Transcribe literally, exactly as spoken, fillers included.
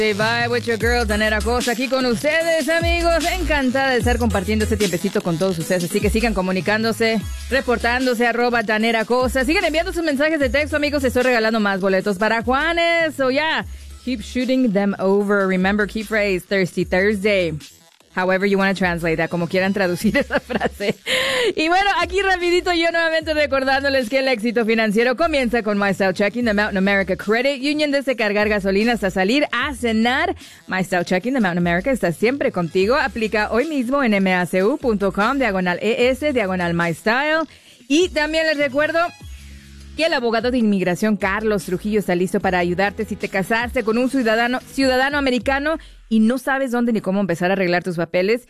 Say bye with your girl, Danera Cosa, aquí con ustedes, amigos. Encantada de estar compartiendo este tiempecito con todos ustedes. Así que sigan comunicándose, reportándose, arroba Danera Cosa. Sigan enviando sus mensajes de texto, amigos. Estoy regalando más boletos para Juanes. So yeah, keep shooting them over. Remember, key phrase, Thirsty Thursday. However you want to translate that, como quieran traducir esa frase. Y bueno, aquí rapidito yo nuevamente recordándoles que el éxito financiero comienza con My Style Checking de Mountain America Credit Union. Desde cargar gasolina hasta salir a cenar, My Style Checking de Mountain America está siempre contigo. Aplica hoy mismo en macu.com, diagonal ES, diagonal My Style. Y también les recuerdo que el abogado de inmigración Carlos Trujillo está listo para ayudarte si te casaste con un ciudadano, ciudadano americano y no sabes dónde ni cómo empezar a arreglar tus papeles.